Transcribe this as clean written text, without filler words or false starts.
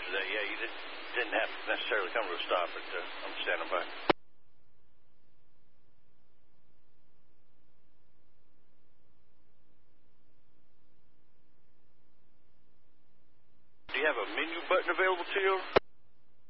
Yeah, you didn't have to necessarily come to a stop, but I'm standing by. Do you have a menu button available to you?